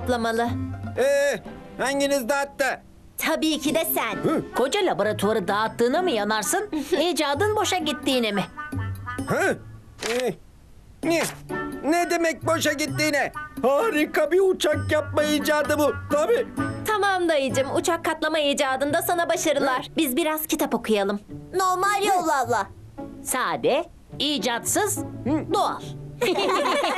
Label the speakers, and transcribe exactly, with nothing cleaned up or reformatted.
Speaker 1: kaplamalı.
Speaker 2: Ee, hanginiz dağıttı?
Speaker 1: Tabii ki de sen.
Speaker 3: Koca laboratuvarı dağıttığına mı yanarsın? İcadın boşa gittiğine mi?
Speaker 2: Hı? Ee, ne? Ne demek boşa gittiğine? Harika bir uçak yapma icadı bu. Tabii.
Speaker 1: Tamam dayıcım, uçak katlama icadında sana başarılar. Biz biraz kitap okuyalım.
Speaker 4: Normal yolla abla.
Speaker 3: Sade, icatsız, doğal.